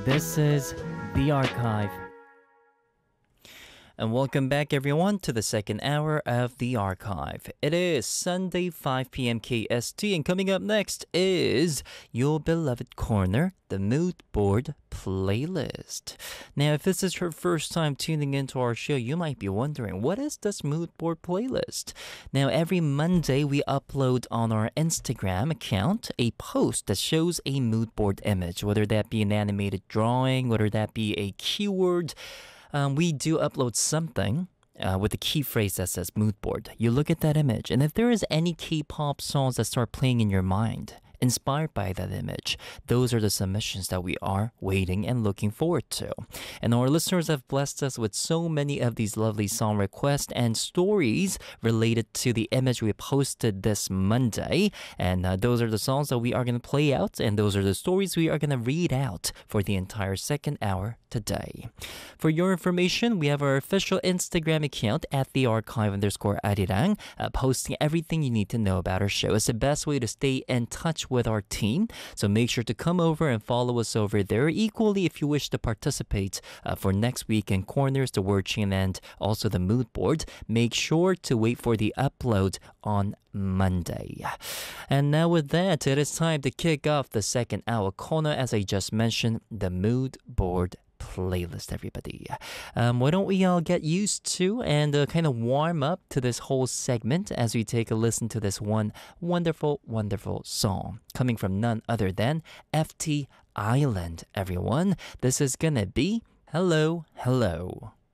This is The Archive. And welcome back, everyone, to the second hour of The Archive. It is Sunday, 5 p.m. KST, and coming up next is your beloved corner, the Mood Board Playlist. Now, if this is your first time tuning into our show, you might be wondering, what is this Mood Board Playlist? Now, every Monday, we upload on our Instagram account a post that shows a mood board image, whether that be an animated drawing, whether that be a keyword. We do upload something with a key phrase that says mood board. You look at that image, and if there is any K-pop songs that start playing in your mind, inspired by that image, those are the submissions that we are waiting and looking forward to. And our listeners have blessed us with so many of these lovely song requests and stories related to the image we posted this Monday. And those are the songs that we are going to play out, and those are the stories we are going to read out for the entire second hour today. For your information, we have our official Instagram account at @thearchive_arirang, posting everything you need to know about our show. It's the best way to stay in touch with our team, so make sure to come over and follow us over there. Equally, if you wish to participate for next week in Corners, the Word Chain, and also the Mood Board, make sure to wait for the upload on Monday. And now with that, it is time to kick off the second hour corner, as I just mentioned, the Mood Board Playlist, everybody. Why don't we all get used to and kind of warm up to this whole segment as we take a listen to this one wonderful, wonderful song coming from none other than FT Island, everyone. This is gonna be Hello, Hello.